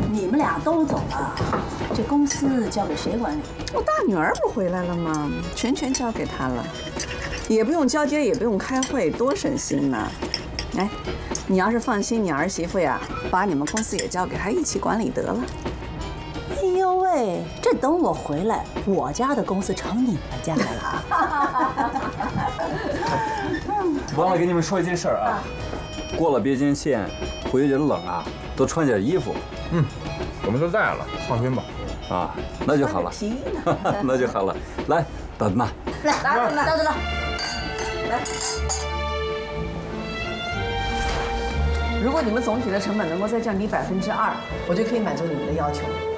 你们俩都走了，这公司交给谁管理？ 我大女儿不回来了吗？全交给她了，也不用交接，也不用开会，多省心呐！哎，你要是放心你儿媳妇呀，把你们公司也交给她一起管理得了。 哎呦喂，这等我回来，我家的公司成你们家的了。 忘了给你们说一件事啊，过了边境线，回去冷啊，多穿点衣服。 我们都在了，放心吧。 啊，那就好了，那就好了。来，大子妈， 来，走走。来。 如果你们总体的成本能够再降低2%，我就可以满足你们的要求。